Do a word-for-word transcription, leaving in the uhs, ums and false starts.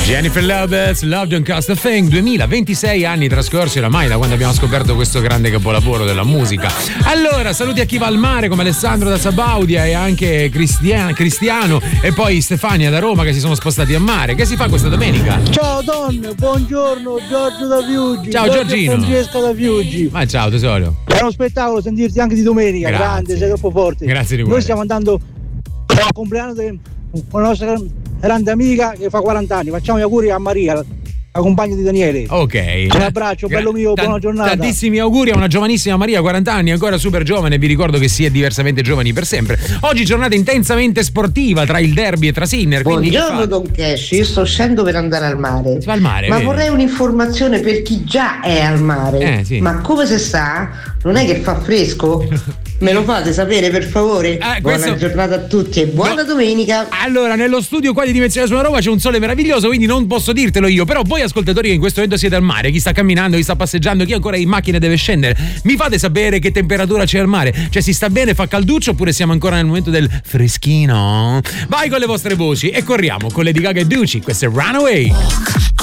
Jennifer Lopez, Love Don't Cost a Thing, duemilaventisei anni trascorsi oramai da quando abbiamo scoperto questo grande capolavoro della musica. Allora, saluti a chi va al mare come Alessandro da Sabaudia e anche Cristian, Cristiano e poi Stefania da Roma che si sono spostati a mare. Che si fa questa domenica? Ciao donne, buongiorno, Giorgio da Fiuggi. Ciao Giorgino. Francesca da Fiuggi. Ma ciao tesoro. È uno spettacolo sentirti anche di domenica, Grazie. grande, sei troppo forte. Grazie di cuore. Noi stiamo andando al compleanno di una nostra grande amica che fa quaranta anni. Facciamo gli auguri a Maria, la compagna di Daniele. Ok. Un abbraccio, bello mio, Tan- buona giornata. Tantissimi auguri a una giovanissima Maria, quaranta anni, ancora super giovane. Vi ricordo che si è diversamente giovani per sempre. Oggi giornata intensamente sportiva tra il derby e tra Sinner. Buongiorno Don Cash, io sto scendendo per andare al mare. Si va al mare, ma vedi? vorrei un'informazione per chi già è al mare. Eh, sì. Ma come si sta? Non è che fa fresco? Me lo fate sapere per favore? Eh, buona questo... giornata a tutti e buona no. domenica. Allora, nello studio qua di Dimensione sulla Roma c'è un sole meraviglioso, quindi non posso dirtelo io. Però voi ascoltatori che in questo momento siete al mare, chi sta camminando, chi sta passeggiando, chi ancora in macchina deve scendere, mi fate sapere che temperatura c'è al mare. Cioè, si sta bene, fa calduccio oppure siamo ancora nel momento del freschino? Vai con le vostre voci e corriamo con Lady Gaga e Ducci. Questo è Runaway.